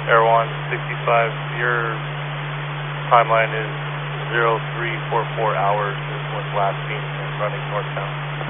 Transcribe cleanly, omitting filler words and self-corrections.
Air 165, your timeline is 0344 hours is when last seen running northbound.